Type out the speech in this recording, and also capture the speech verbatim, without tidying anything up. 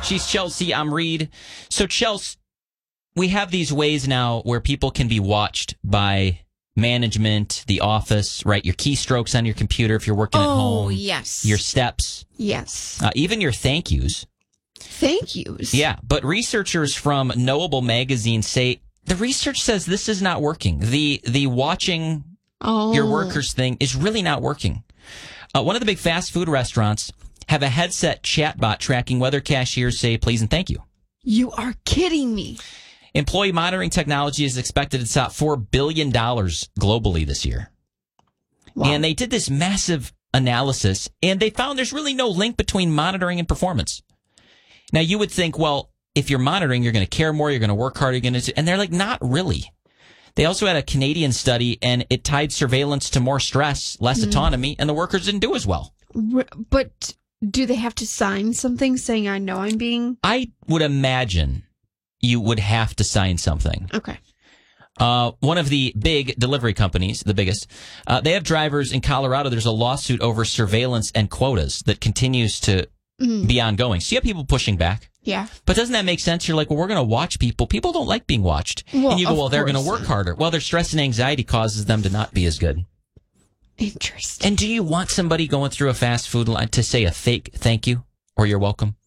She's Chelsea. I'm Reed. So, Chelsea, we have these ways now where people can be watched by management, the office, right? Your keystrokes on your computer if you're working oh, at home. Oh, yes. Your steps. Yes. Uh, even your thank yous. Thank yous? Yeah, but researchers from Knowable Magazine say the research says this is not working. The the watching oh. your workers thing is really not working. Uh, one of the big fast food restaurants have a headset chatbot tracking whether cashiers say please and thank you. You are kidding me. Employee monitoring technology is expected to top four billion dollars globally this year. Wow. And they did this massive analysis, and they found there's really no link between monitoring and performance. Now, you would think, well, if you're monitoring, you're going to care more, you're going to work harder, you're going to, and they're like, not really. They also had a Canadian study, and it tied surveillance to more stress, less mm. autonomy, and the workers didn't do as well. But do they have to sign something saying, I know I'm being... I would imagine you would have to sign something. Okay. Uh, one of the big delivery companies, the biggest, uh, they have drivers in Colorado. There's a lawsuit over surveillance and quotas that continues to mm. be ongoing. So you have people pushing back. Yeah. But doesn't that make sense? You're like, well, we're going to watch people. People don't like being watched. Well, and you go, well, they're going to course. work harder. Well, their stress and anxiety causes them to not be as good. Interesting. And do you want somebody going through a fast food line to say a fake thank you or you're welcome?